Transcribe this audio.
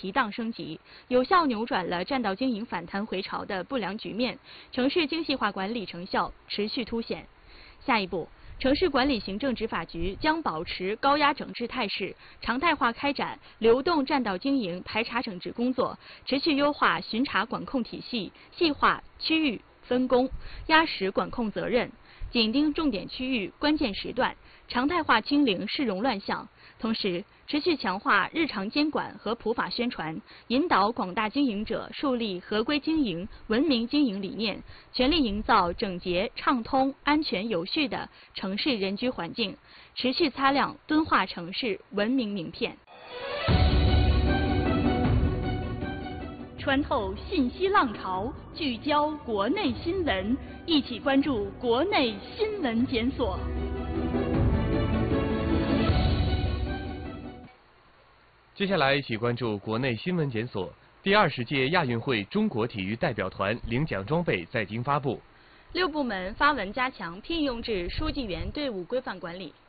提档升级，有效扭转了占道经营反弹回潮的不良局面，城市精细化管理成效持续凸显。下一步，城市管理行政执法局将保持高压整治态势，常态化开展流动占道经营排查整治工作，持续优化巡查管控体系，细化区域分工，压实管控责任，紧盯重点区域、关键时段，常态化清零市容乱象。同时，持续强化日常监管和普法宣传，引导广大经营者树立合规经营、文明经营理念，全力营造整洁、畅通、安全、有序的城市人居环境，持续擦亮敦化城市文明名片。穿透信息浪潮，聚焦国内新闻，一起关注国内新闻检索。 接下来一起关注国内新闻检索。第20届亚运会中国体育代表团领奖装备在京发布。 6部门发文加强聘用制书记员队伍规范管理。